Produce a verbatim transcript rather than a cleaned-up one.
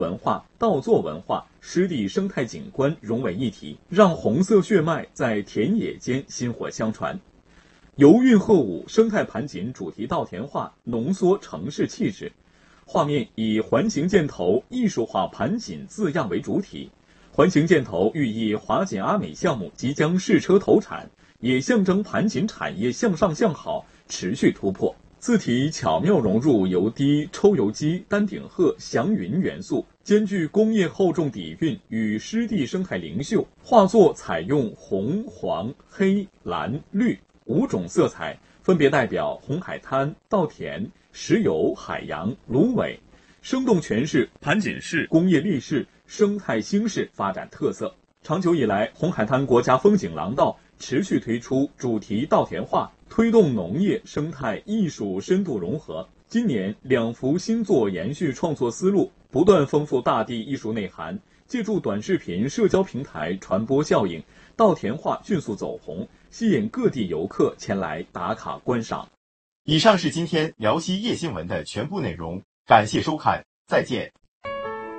文化、稻作文化、湿地生态景观融为一体，让红色血脉在田野间薪火相传。游韵鹤舞生态盘锦主题稻田画浓缩城市气质，画面以环形箭头艺术化盘锦字样为主体。环形箭头寓意华锦阿美项目即将试车投产，也象征盘锦产业向上向好，持续突破。字体巧妙融入油滴、抽油机、丹顶鹤、祥云元素，兼具工业厚重底蕴与湿地生态灵秀。画作采用红、黄、黑、蓝、绿五种色彩，分别代表红海滩、稻田、石油、海洋、芦苇，生动诠释盘锦市工业历史、生态兴市发展特色。长久以来，红海滩国家风景廊道持续推出主题稻田画，推动农业、生态、艺术深度融合。今年两幅新作延续创作思路，不断丰富大地艺术内涵，借助短视频社交平台传播效应，稻田画迅速走红，吸引各地游客前来打卡观赏。 以上是今天辽西夜新闻的全部内容，感谢收看，再见。